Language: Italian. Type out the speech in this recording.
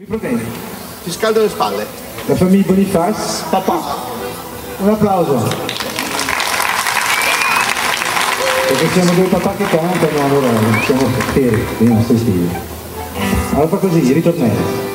Mi problemi. Ti scaldo le spalle. La famiglia Bonifaz, papà. Un applauso. Perché siamo due papà che cantano, allora siamo fieri dei nostri stili. Allora fa così, ritornello.